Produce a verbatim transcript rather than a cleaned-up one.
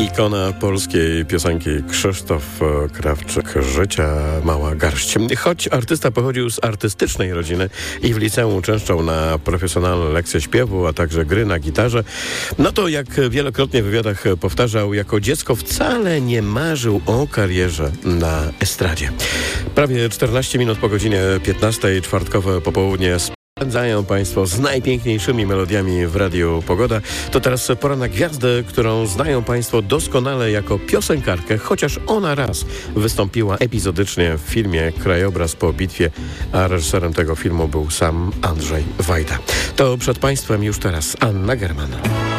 Ikona polskiej piosenki Krzysztof Krawczyk, Życia mała garść. Choć artysta pochodził z artystycznej rodziny i w liceum uczęszczał na profesjonalne lekcje śpiewu, a także gry na gitarze, no to jak wielokrotnie w wywiadach powtarzał, jako dziecko wcale nie marzył o karierze na estradzie. Prawie czternaście minut po godzinie piętnastej, czwartkowe popołudnie spędzają Państwo z najpiękniejszymi melodiami w Radiu Pogoda. To teraz pora na gwiazdę, którą znają Państwo doskonale jako piosenkarkę, chociaż ona raz wystąpiła epizodycznie w filmie Krajobraz po bitwie, a reżyserem tego filmu był sam Andrzej Wajda. To przed Państwem już teraz Anna German.